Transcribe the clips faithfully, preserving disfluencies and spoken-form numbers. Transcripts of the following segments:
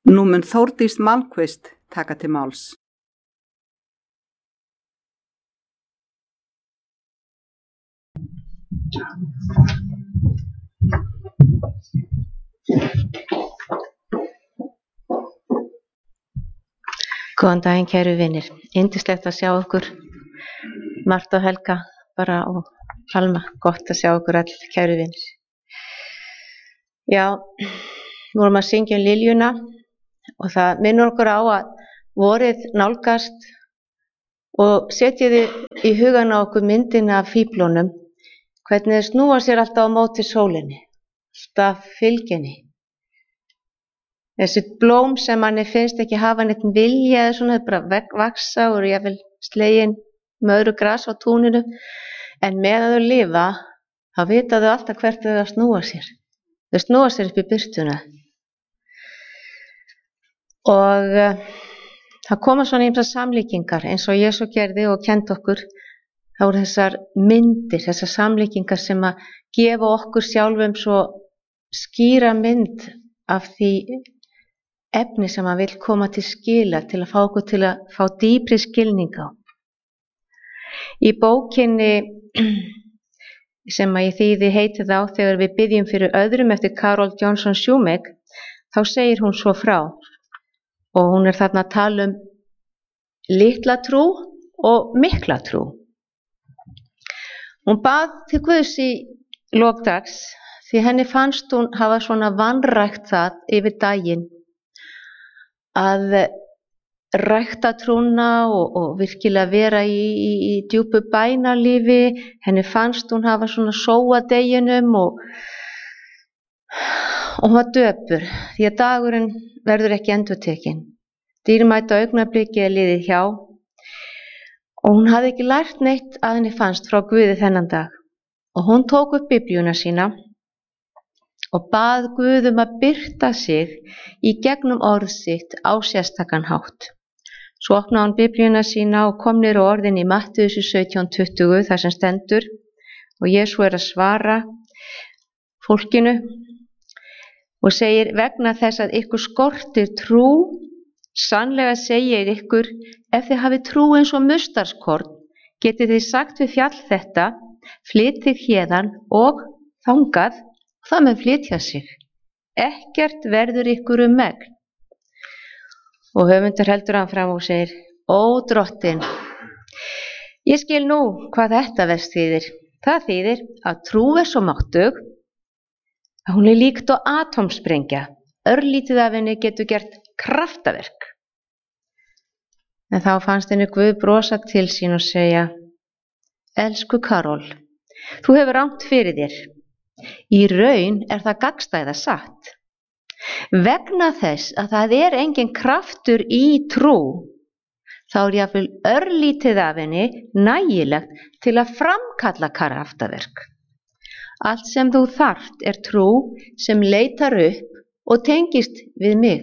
Nú mun Þórdís Malmquist taka til máls. Góðan daginn, kæru vinir. Yndislegt að sjá okkur, Marta og Helga, bara og Alma. Gott að sjá okkur allir, kæru vinir. Já, við vorum að syngja um liljuna og það minnur okkur á að vorið nálgast og setjiði í hugan á okkur myndina af fíflunum, hvernig þau snúa sér alltaf á móti sólinni, alltaf fylginni. Þessi blóm sem manni finnst ekki hafa neitt vilja eða svona, bara vaksa og jafnvel slegin með öðru gras á túninu, en meðan þau lifa, þá vita þau alltaf hvert þau að snúa sér. Þau snúa sér upp í birtuna. Og uh, það koma svona ýmsar samlíkingar eins og Jesú gerði og kenndi okkur. Það voru þessar myndir, þessar samlíkingar sem að gefa okkur sjálfum svo skýra mynd af því efni sem að vil koma til skila, til að fá okkur til að fá dýpri skilning á. Í bókinni sem að ég þýði heiti þá þegar við byggjum fyrir öðrum eftir Carol Johnson Shumack, þá segir hún svo frá og hún er þarna að tala um litla trú og mikla trú. Hún bað til Guðs í lok dags því henni fannst hún hafa svona vanrækt það yfir daginn að rækta trúna og, og virkilega vera í, í, í djúpu bænalífi. Henni fannst hún hafa svona sóa deginum og, og hún var döpur því að dagurinn verður ekki endurtekinn. Dýrmæta augnablikið er liðið hjá og hún hafði ekki lært neitt að henni fannst frá Guði þennan dag. Og hún tók upp Biblíuna sína og bað Guð um að birta sig í gegnum orð sitt á sérstakan hátt. Svo opnaði hún Biblíuna sína og kom niður á orðin í Mattheus sautján tuttugu þar sem stendur og Jesú er að svara fólkinu og segir: vegna þess að ykkur skortir trú, sannlega segi ég ykkur, ef þið hafið trú eins og mustardskorn, getið þið sagt við fjall þetta, flytið héðan og þangað, það mun flytja sig. Ekkert verður ykkur um megn. Og höfundur heldur hann fram og segir: ó drottin, ég skil nú hvað þetta verst þýðir. Það þýðir að trú er svo máttug að hún er líkt á atómsprengja. Örlítið af henni getur gert kraftaverk. En þá fannst henni Guð brosa til sín og segja: elsku Karol, þú hefur rangt fyrir þér. Í raun er það gagnstæða satt. Vegna þess að það er engin kraftur í trú, þá er jafnvel örlítið af henni nægilegt til að framkalla kraftaverk. Allt sem þú þarft er trú sem leitar upp og tengist við mig.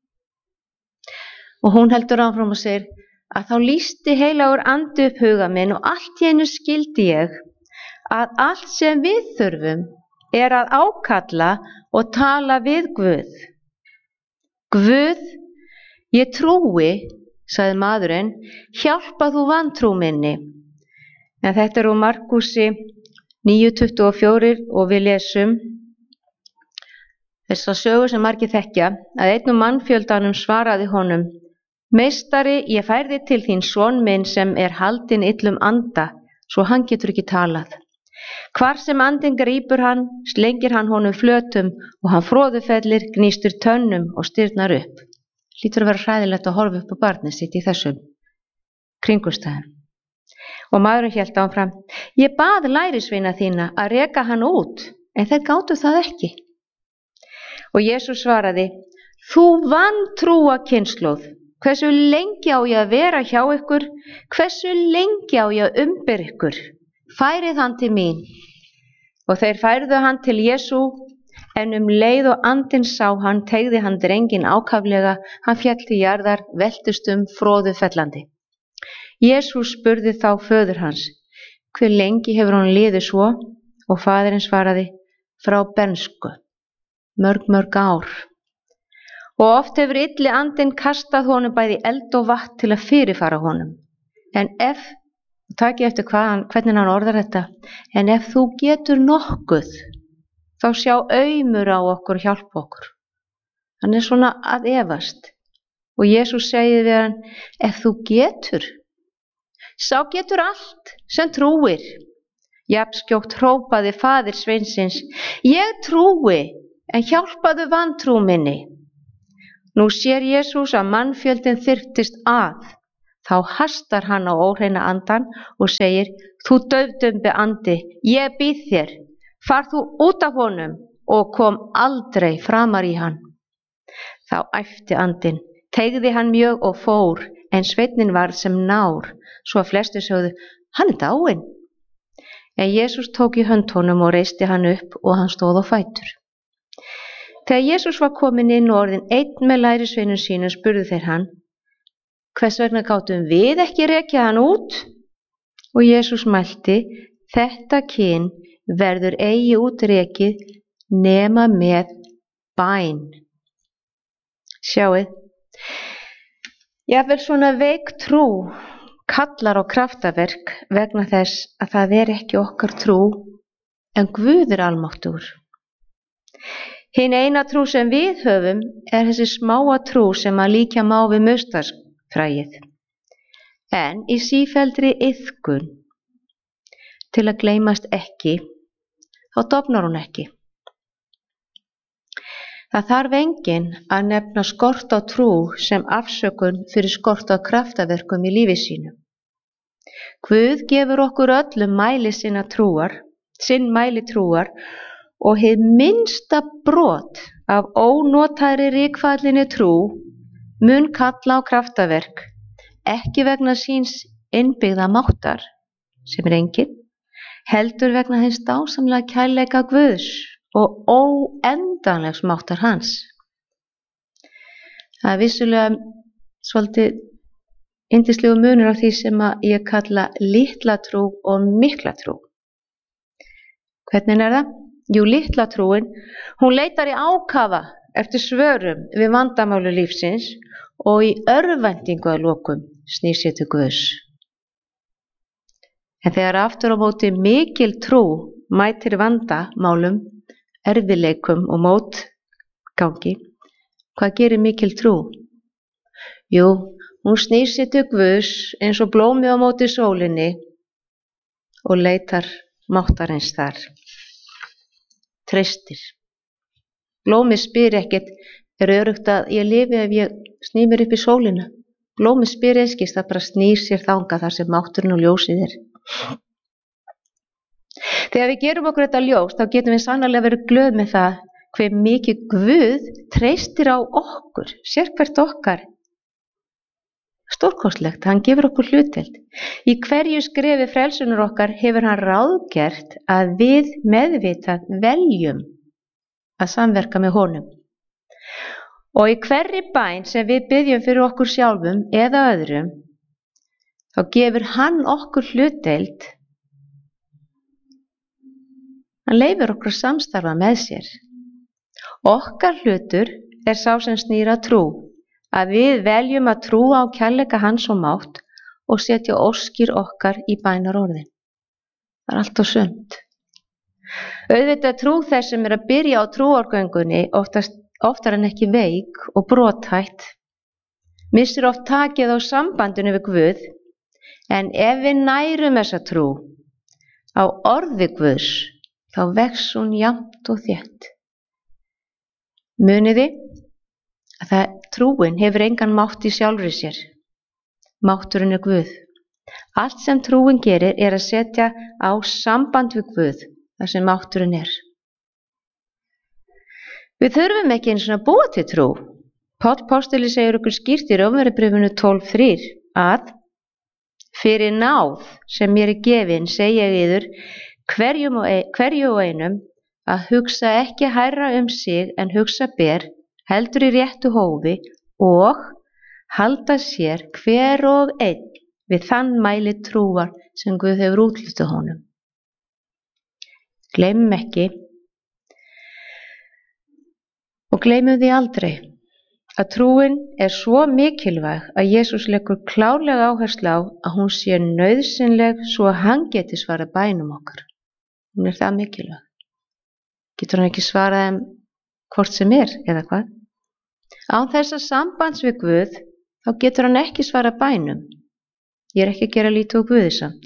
Og hún heldur áfram og segir að þá lýsti heilagur andi upp huga minn og allt í einu skildi ég að allt sem við þurfum er að ákalla og tala við Guð. Guð, ég trúi, sagði maðurinn, hjálpa þú vantrú minni. En þetta er úr Markúsi níu tuttugu og fjögur og við lesum þessa sögu sem margir þekkja, að einn úr mannfjöldanum svaraði honum: meistari, ég færði til þín son minn sem er haldinn illum anda, svo hann getur ekki talað. Hvar sem andinn grípur hann, slengir hann honum flötum og hann froðufellir, gnýstur tönnum og stirðnar upp. Hlýtur að vera hræðilegt að horfa upp á barnið sitt í þessum kringumstæðum. Og maðurinn hélt áfram: ég bað lærisveina þína að reka hann út, en þeir gátu það ekki. Og Jesús svaraði: þú vantrúa kynslóð, hversu lengi á ég að vera hjá ykkur, hversu lengi á ég að umbera ykkur? Færið hann til mín. Og þeir færðu hann til Jesú, en um leið og andinn sá hann, teygði hann drenginn ákaflega, hann féll til jarðar, veltist um froðufellandi. Jesú spurði þá föður hans: hve lengi hefur hann liðið svo? Og faðirinn svaraði: frá bernsku, mörg mörg ár. og oft hefur illi andinn kastað honum bæði eld og vatn til að fyrirfara honum. En ef, takið eftir hvað, hvernig hann orðar þetta, en ef þú getur nokkuð, þá sjá aumur á okkur og hjálpa okkur. Hann er svona að efast. Og Jesús segir við hann, ef þú getur, sá getur allt sem trúir. Jafnskjótt hrópaði faðir sveinsins, ég trúi, en hjálpaðu vantrú minni. Nú sér Jesús að mannfjöldin þyrptist að. Þá hastar hann á óhreina andan og segir, þú daufdumbi andi, ég býð þér, far þú út af honum og kom aldrei framar í hann. Þá æpti andinn, teygði hann mjög og fór, en sveinninn varð sem nár, svo að flestir sögðu, hann er dáinn. En Jesús tók í hönd honum og reisti hann upp og hann stóð á fætur. Þegar Jesús var kominn inn og orðinn einn með lærisveinum sínum spurðu þeir hann, hvers vegna gátum við ekki rekið hann út? Og Jesús mælti, þetta kyn verður eigi útrekið nema með bæn. Sjáið, jafnvel svona veik trú kallar á kraftaverk vegna þess að það er ekki okkar trú en Guð er almáttugur. Hin eina trú sem við höfum er þessi smáa trú sem að líkja má við mustarsfræið. En í sífelldri iðkun til að gleymast ekki, þá dofnar hún ekki. Það þarf enginn að nefna skort á trú sem afsökun fyrir skort á kraftaverkum í lífi sínu. Guð gefur okkur öllum mæli sinna trúar, sinn mæli trúar og hið minnsta brot af ónotaðri rykfallinni trú mun kalla á kraftaverk, ekki vegna síns innbyggða máttar, sem er enginn, heldur vegna hins dásamlega kærleika Guðs og óendanlegs máttar hans. Það er vissulega svolítið yndislegu munur á því sem að ég kalla litla trú og mikla trú. Hvernig er það? Jú, litla trúin, hún leitar í ákafa eftir svörum við vandamálu lífsins og í örvæntingu að lokum snýr sér til Guðs. En þegar aftur á móti mikil trú mætir vandamálum, erfiðleikum og mótgangi, hvað gerir mikil trú? Jú, hún snýr sér til Guðs eins og blómið á móti sólinni og leitar máttarins þar. Treystir. Blómið spyr ekkert, er öruggt að ég lifi ef ég sný mér upp í sólina? Blómið spyr einskis, það bara snýr sér þangað þar sem mátturinn og ljósið er. Þegar við gerum okkur þetta ljós, þá getum við sannarlega verið glöð með það hve mikið Guð treystir á okkur, sérhvert okkar. Stórkostlegt, hann gefur okkur hlutdeild. Í hverju skrefi frelsunar okkar hefur hann ráðgert að við meðvitað veljum að samverka með honum. Og í hverri bæn sem við biðjum fyrir okkur sjálfum eða öðrum, þá gefur hann okkur hlutdeild. Hann leyfir okkur að samstarfa með sér. Okkar hlutur er sá sem snýr að trú, að við veljum að trúa á kærleika hans og mátt og setja óskir okkar í bænarorðin. Það er allt og sumt. Auðvitað trú þess sem er að byrja á trúargöngunni oftast, oftar en ekki veik og brothætt, missir oft takið á sambandinu við Guð, en ef við nærum þessa trú á orði Guðs, þá vex hún jafnt og þétt. Muniði að það, trúin hefur engan mátt í sjálfri sér. Mátturinn er Guð. Allt sem trúin gerir er að setja á samband við Guð, þar sem mátturinn er. Við þurfum ekki eins og að búa til trú. Páll postuli segir okkur skýrt í Rómverjabréfinu tólf þrír að fyrir náð sem mér er gefin segja ég yður hverjum og ein, hverju og einum að hugsa ekki hærra um sig en hugsa ber, heldur í réttu hófi og halda sér hver og einn við þann mæli trúar sem Guð hefur útlutað honum. Gleymum ekki og gleymum því aldrei að trúin er svo mikilvæg að Jesús leggur klárlega áherslu á að hún sé nauðsynleg svo að hann geti svarað bænum okkar. Hún er það mikilvæg. Getur hann ekki svarað þeim hvort sem er, eða hvað? Án þessa sambands við Guð, þá getur hann ekki svarað bænum. Ég er ekki að gera lítið á Guði samt.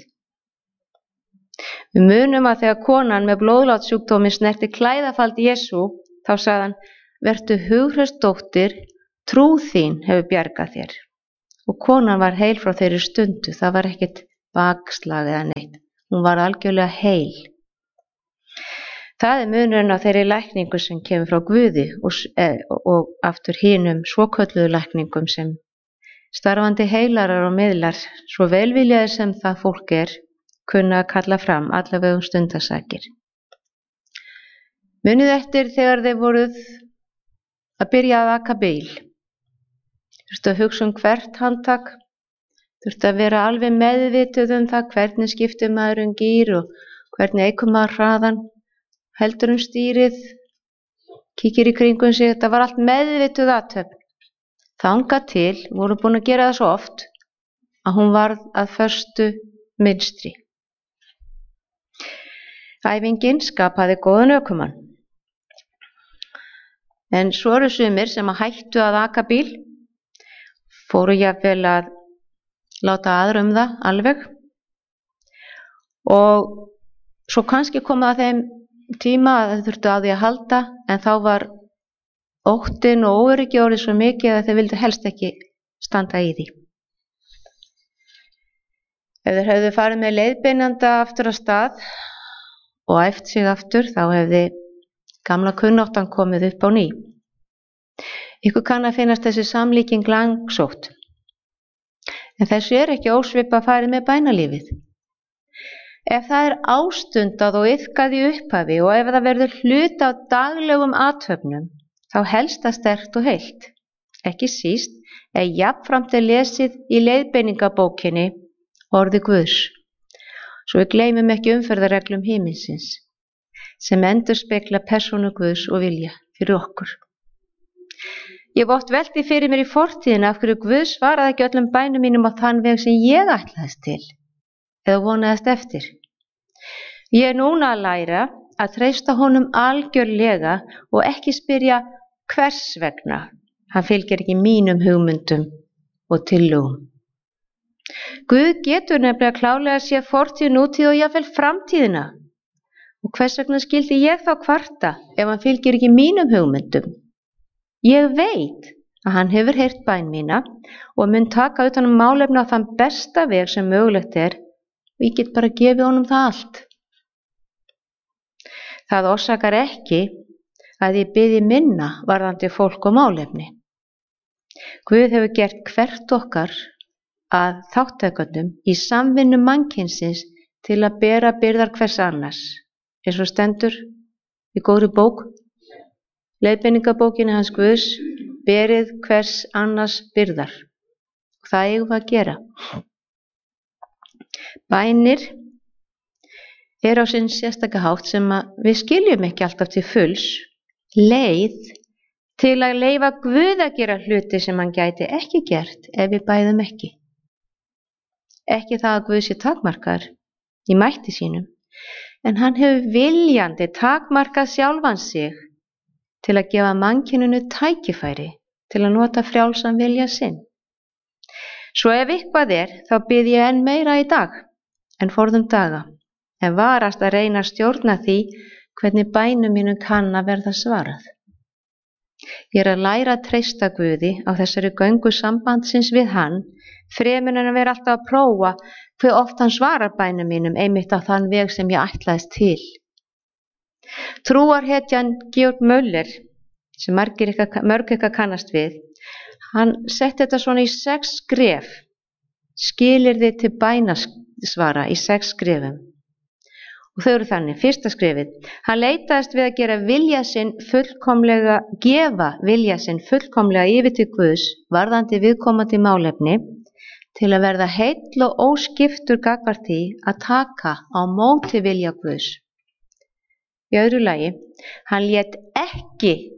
Við munum að þegar konan með blóðlátssjúkdómi snerti klæðafald Jesú, þá sagði hann, vertu hughröst dóttir, trú þín hefur bjargað þér. Og konan var heil frá þeirri stundu, það var ekkert bakslag eða neitt. Hún var algjörlega heil. Það er munurinn á þeirri lækningu sem kemur frá Guði og, eh, og aftur hinum svokölluðu lækningum sem starfandi heilarar og miðlar, svo velviljaðir sem það fólk er, kunna að kalla fram allavega um stundasakir. Munið eftir þegar þeir voruð að byrja að aka bíl. Þurftu að hugsa um hvert handtak, þurftu að vera alveg meðvituð um það hvernig skiptir maður um gír og hvernig eikur maður hraðan, heldur um stýrið, kíkir í kringum sig, þetta var allt meðvituð athöfn. Þangað til voru búin að gera það svo oft að hún varð að föstu mynstri. Æfingin skapaði góðan ökumann. En svo eru sumir sem að hættu að aka bíl, fóru jafnvel að láta aðra um það alveg og svo kannski kom það að þeim tíma að þau þurftu á því að halda en þá var óttinn og óöryggi orðið svo mikið að þau vildu helst ekki standa í því. Ef þeir hefðu farið með leiðbeinanda aftur af stað og æft sig aftur þá hefði gamla kunnáttan komið upp á ný. Ykkur kann að finnast þessi samlíking langsótt. En þessu er ekki ósvipa að fara með bænalífið. Ef það er ástundað og iðkað í upphafi og ef það verður hluti á daglegum athöfnum, þá helst það sterkt og heilt. Ekki síst er jafnframt er lesið í leiðbeiningabókinni orði Guðs. Svo við gleymum ekki umferðarreglum himinsins, sem endurspegla persónu Guðs og vilja fyrir okkur. Ég hef oft velt því fyrir mér í fortíðina af hverju Guð svaraði ekki öllum bænum mínum á þann veg sem ég ætlaðist til, eða vonaðist eftir. Ég er núna að læra að treysta honum algjörlega og ekki spyrja hvers vegna. Hann fylgir ekki mínum hugmyndum og tillögum. Guð getur nefnilega klárlega að sé fortíð, nútíð og jafnvel framtíðina. Og hvers vegna skildi ég þá kvarta ef hann fylgir ekki mínum hugmyndum? Ég veit að hann hefur heyrt bæn mína og mun taka utan um málefni á þann besta veg sem mögulegt er og ég get bara gefið honum það allt. Það orsakar ekki að ég biðji minna varðandi fólk og málefni. Guð hefur gert hvert okkar að þáttakendum í samvinnu mannkynsins til að bera byrðar hvers annars, eins og stendur í góðri bók, leiðbeiningabókinni hans Guðs, berið hvers annars byrðar. Það eigum við að gera. Bænir er á sinn sérstaka hátt sem við skiljum ekki alltaf til fulls, leið til að leyfa Guð að gera hluti sem hann gæti ekki gert ef við bæðum ekki. Ekki það að Guð sé takmarkaður í mætti sínum, en hann hefur viljandi takmarkað sjálfan sig til að gefa mannkyninu tækifæri til að nota frjálsan vilja sinn. Svo ef eitthvað er, þá bið ég enn meira í dag en forðum daga, en varast að reyna að stjórna því hvernig bænum mínum kann að verða svarað. Ég er að læra að treysta Guði á þessari göngu sambandsins við hann, fremur en að vera alltaf að prófa hve oft hann svarar bænum mínum einmitt á þann veg sem ég ætlaðist til. Trúarhetjan Georg Müller, sem margir ykkar, mörg ykkar kannast við, hann setti þetta svona í sex skref, skilyrði til bænasvara í sex skrefum. Og þau eru þannig, fyrsta skrefið, hann leitaðist við að gera vilja sinn fullkomlega, gefa vilja sinn fullkomlega yfir til Guðs varðandi viðkomandi málefni til að verða heill og óskiptur gagnvart því að taka á móti vilja Guðs. Í öðru lagi, hann lét ekki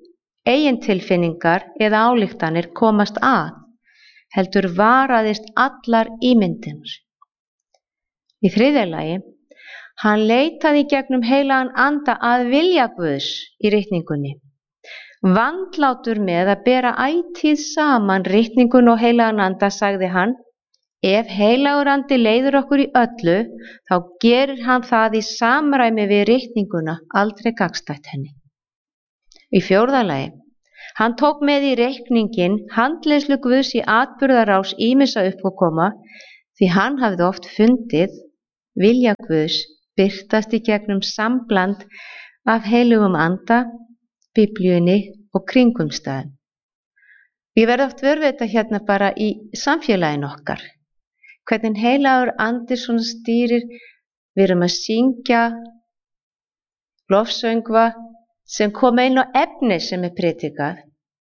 eigin tilfinningar eða ályktanir komast að, heldur varaðist allar ímyndir. Í þriðja lagi, hann leitaði í gegnum heilagan anda að vilja Guðs í ritningunni. Vandlátur með að bera ætíð saman ritningun og heilagan anda, sagði hann, ef heilagur andi leiður okkur í öllu, þá gerir hann það í samræmi við ritninguna, aldrei gagnstætt henni. Í fjórða lagi, hann tók með í reikningin handleiðslu Guðs í atburðarás ýmissa uppákoma, því hann hafði oft fundið vilja Guðs birtast í gegnum sambland af heilugum anda, Biblíunni og kringumstæðum. Ég verði oft vör við þetta hérna bara í samfélaginu okkar. Hvernig heilagur andi svona stýrir, við erum að syngja lofsöngva sem koma inn á efni sem er predikað.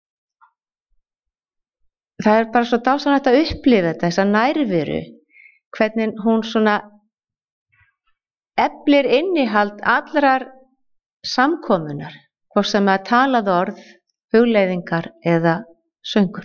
Það er bara svo dásamlegt að upplifa þetta, þessa nærveru, hvernig hún svona eflir innihald allrar samkomunar, hvort sem að talað orð, hugleiðingar eða söngur.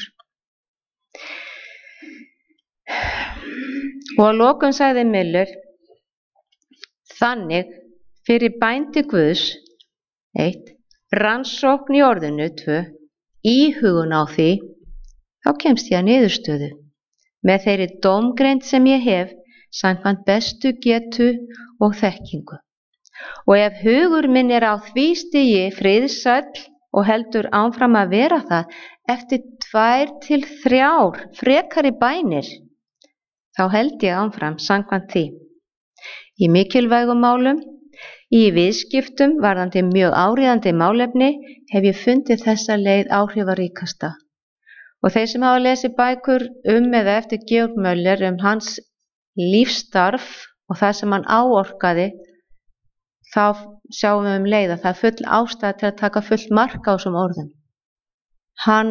Og að lokum sagði Miller, þannig fyrir bændi Guðs, eitt, rannsókn í orðinu, tvö, íhugun á því, þá kemst ég að niðurstöðu. Með þeirri dómgreind sem ég hef, samkvæmt bestu getu og þekkingu. Og ef hugur minn er á því stigi friðsæll og heldur áfram að vera það eftir tvær til þrjár frekari bænir, þá held ég áfram samkvæmt því. Í mikilvægum málum, í viðskiptum varðandi mjög áríðandi málefni hef ég fundið þessa leið áhrifaríkasta. Og þeir sem hafa lesið bækur um eða eftir Georg Möller um hans lífsstarf og það sem hann áorkaði, þá sjáum við um leið að það er full ástæða til að taka full mark á þessum orðum. Hann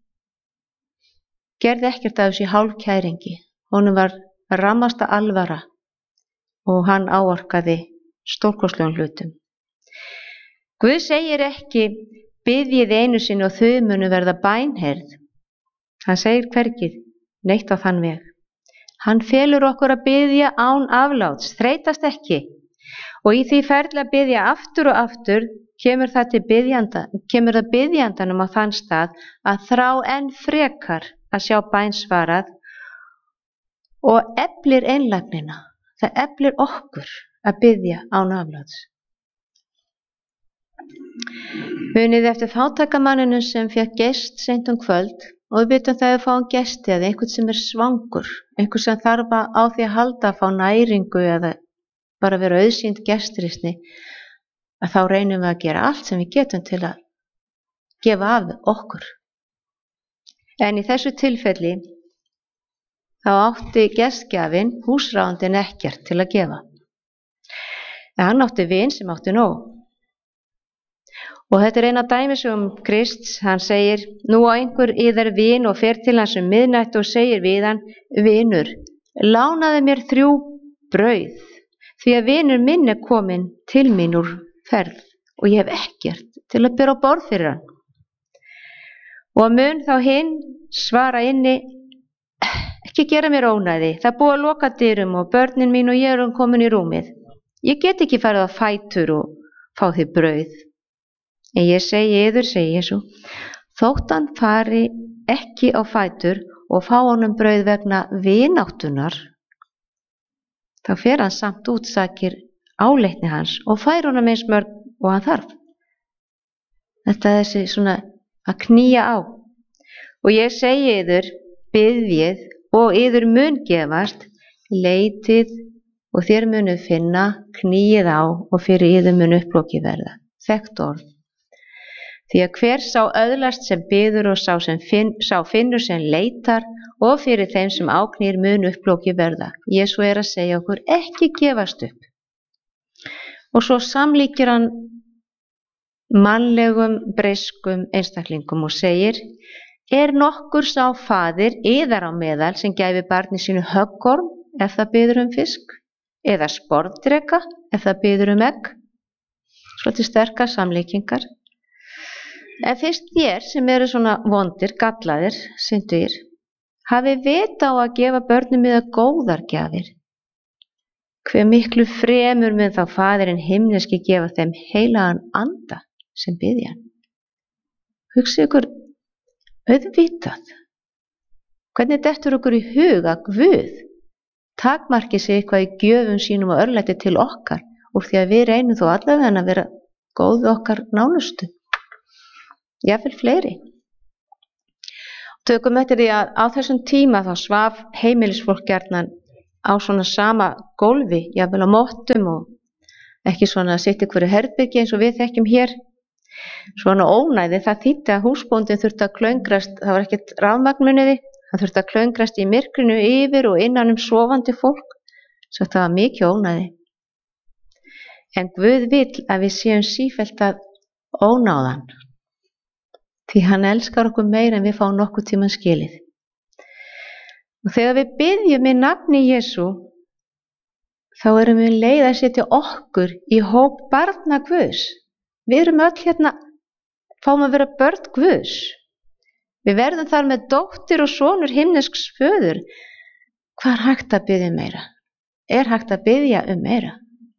gerði ekkert af þessu hálfkæringi. Honum var rammasta alvara og hann áorkaði stórkostlegum hlutum. Guð segir ekki, biðjið einu sinni og þau munu verða bænheyrð. Hann segir hvergi neitt á þann veg. Hann felur okkur að biðja án afláts, þreytast ekki. Og í því ferli að biðja aftur og aftur kemur það til biðjanda, kemur það biðjandanum á þann stað að þrá enn frekar að sjá bæn svarað og eflir einlægnina. Það eflir okkur að biðja án afláts. Munið eftir fátækamanninu sem fékk gest seint um kvöld og við vitum það að fá hann gesti eða einhvern sem er svangur, einhvern sem þarf á því að halda að fá næringu eða bara vera auðsýnd gestrisni, að þá reynum við að gera allt sem við getum til að gefa af okkur. En í þessu tilfelli þá átti gestgjafinn, húsráðandinn, ekkert til að gefa. En hann átti vin sem átti nóg. Og þetta er eina dæmisögum Krists, hann segir, nú á einhver yðar vin og fer til hans um miðnætti og segir við hann, vinur, lánaði mér þrjú brauð, því að vinur minn er komin til mín úr ferð og ég hef ekkert til að bera á borð fyrir hann. Og mun þá hinn svara inni, ekki gera mér ónæði, það búið að loka dyrum og börnin mín og ég erum komin í rúmið. Ég get ekki farið á fætur og fá því brauð. En ég segi yður, segi Jesú, þótt hann fari ekki á fætur og fá honum brauð vegna vináttunar, þá fer hann samt útsakir áleitni hans og fær honum eins mörg og hann þarf. Þetta er þessi svona að knýja á. Og ég segi yður, biðjið og yður mun gefast, leitið og þér munu finna, knýið á og fyrir yður mun upploki verða. Þekkt orð. Því að hver sá öðlast sem biður og sá, sem finn, sá finnur sem leitar og fyrir þeim sem áknýr mun upploki verða. Jesú er að segja okkur ekki gefast upp. Og svo samlíkir hann mannlegum, breyskum einstaklingum og segir, er nokkur sá faðir yðar á meðal sem gæfi barni sínu höggorm ef það biður um fisk, eða sporðdreka ef það biður um egg. Svolítið sterkar samlíkingar. En fyrst þér sem eru svona vondir, gallaðir, syndugir, hafi vita á að gefa börnum yðar góðar gjafir, hve miklu fremur mun þá Faðirinn himneski gefa þeim heilagan anda sem biðja hann. Hugsið ykkur auðvitað. Hvernig dettur okkur í hug að Guð takmarki sig eitthvað í gjöfum sínum og örlæti til okkar úr því að við reynum þó allavega að vera góð okkar nánustu. Jafnvel fleiri. Tökum eftir því að á þessum tíma þá svaf heimilisfólk gjarnan á svona sama gólfi, jafnvel á mottum og ekki svona að sitja hverju herbergi eins og við þekkjum hér. Svona ónæði, það þýddi að húsbóndinn þurfti að klöngrast, það var ekkert rafmagnmuniði, hann þurfti að klöngrast í myrkrinu yfir og innan um sofandi fólk, svo það var mikið ónæði. En Guð vill að við séum sífellt að ónáðan, því hann elskar okkur meira en við fáum nokkuð tíman skilið. Og þegar við biðjum í nafni Jesú, þá erum við leið að setja okkur í hóp barna Guðs. Við erum öll hérna, fáum að vera börn Guðs. Við verðum þar með dóttir og sonur himnesks föður. Hvað er hægt að biðja meira? Er hægt að biðja um meira?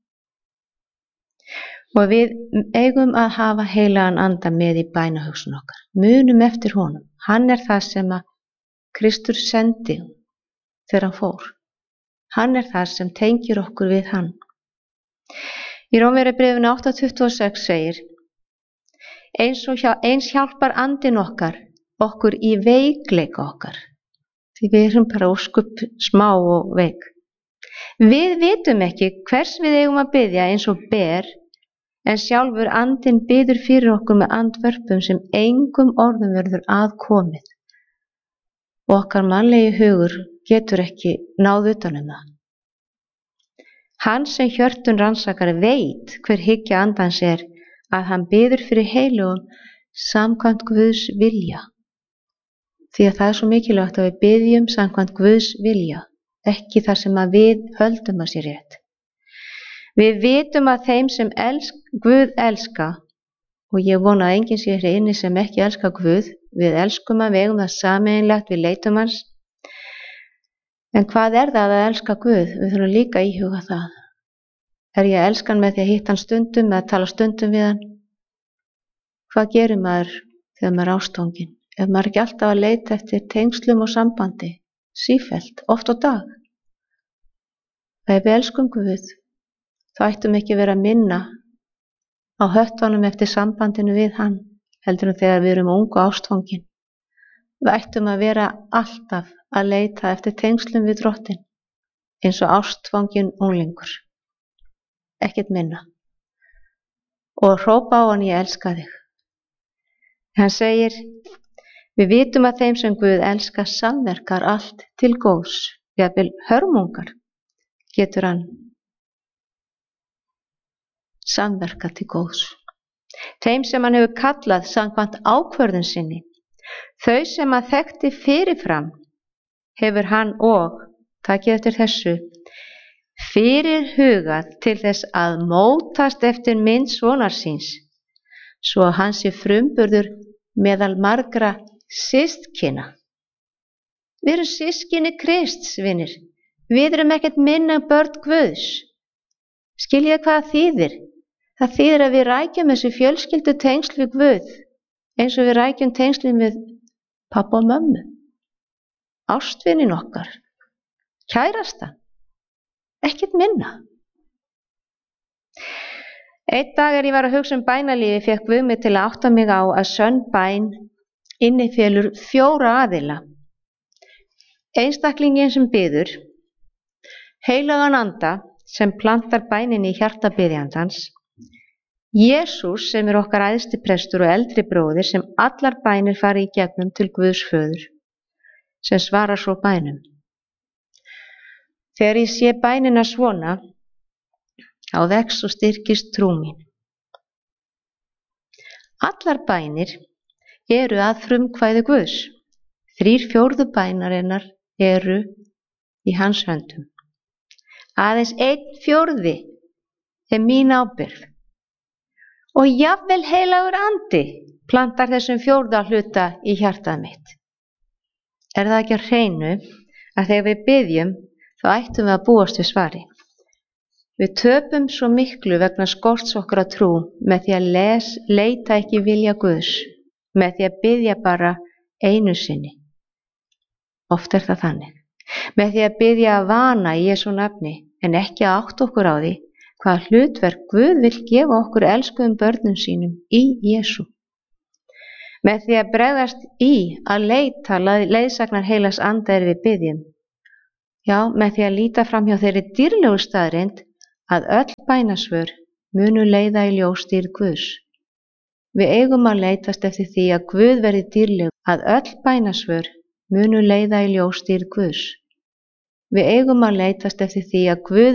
Og við eigum að hafa heilagan anda með í bænahugsun okkar. Munum eftir honum. Hann er það sem að Kristur sendi þegar hann fór. Hann er það sem tengir okkur við hann. Í Rómverjabréfinu átta tuttugu og sex segir: eins, hjá, eins hjálpar andinn okkar okkur í veikleika okkar. Því við erum bara óskup smá og veik. Við vitum ekki hvers við eigum að biðja eins og ber, en sjálfur andinn biður fyrir okkur með andvörpum sem engum orðum verður aðkomið. Og okkar mannlegi hugur getur ekki náð utan um það. Hann sem hjörtun rannsakar veit hver hyggja andans er, að hann biður fyrir heilugum samkvæmt Guðs vilja. Því að það er svo mikilvægt að við biðjum samkvæmt Guðs vilja, ekki þar sem að við höldum að sé rétt. Við vitum að þeim sem elsk, Guð elska, og ég vona að enginn sé hér inni sem ekki elska Guð, við elskum að við eigum það sameiginlegt, við leitum hans. En hvað er það að elska Guð? Við þurfum líka að íhuga það. Er ég að elska hann með því að hitta hann stundum, með að tala stundum við hann? Hvað gerir maður þegar maður er ástfanginn? Ef maður ekki alltaf að leita eftir tengslum og sambandi, sífellt, oft á dag. Ef við elskum Guð, þá ættum ekki vera að minna á höttunum eftir sambandinu við hann, heldur en þegar við erum ungu ástfangin. Við ættum að vera alltaf að leita eftir tengslum við Drottinn, eins og ástfangin unglingur. Ekkert minna. Og hrópa á hann: ég elska þig. Hann segir: við vitum að þeim sem Guð elska samverkar allt til góðs, jafnvel hörmungar getur hann samverka til góðs. Þeim sem hann hefur kallað samkvæmt ákvörðun sinni, þau sem hann þekkti fyrirfram, hefur hann og, takið eftir þessu, fyrir hugað til þess að mótast eftir mynd sonar síns, svo að hann sé frumburður meðal margra systkina. Við erum systkini Krists, vinir. Við erum ekkert minna börn Guðs. Skiljið hvað það þýðir? Það þýðir að við rækjum þessi fjölskyldu tengsl við Guð, eins og við rækjum tengslin við pappa og mömmu, ástvinin okkar, kærasta, ekkert minna. Einn dag er ég var að hugsa um bænalífi, fékk Guð mig til að átta mig á að sönn bæn innifélur fjóra aðila. Einstaklingin sem biður, heilagan anda sem plantar bænin í hjarta biðjandans, Jesús sem er okkar æðsti prestur og eldri bróðir sem allar bænir fari í gegnum til Guðs föður, sem svarar svo bænum. Þegar ég sé bænina svona, á vex og styrkist trú mín. Allar bænir eru að frumkvæði Guðs. Þrír fjórðu bænarinnar eru í hans höndum. Aðeins einn fjórði er mín ábyrgð. og jafnvel heilagur andi plantar þessum fjórða hluta í hjartað mitt. Er það ekki á hreinu að þegar við biðjum þá ættum við að búast við svari? Við töpum svo miklu vegna skorts okkar að trú með því að les, leita ekki vilja Guðs, með því að biðja bara einu sinni. Oft er það þannig. Með því að biðja að vana í Jesú nafni en ekki að átta okkur á því hvaða hlutverk Guð vill gefa okkur elskuðum börnum sínum í Jesú. Með því að bregðast í að leita leiðsagnar heilags anda er við biðjum. Já, með því að líta fram hjá þeirri dýrlegu staðreynd að öll bænasvör munu leiða í ljósdýrð Guðs. Við eigum að leitast eftir því að Guð verði dýrlegur, að öll bænasvör munu leiða í ljósdýrð Guðs. Við eigum að leitast eftir því að Guð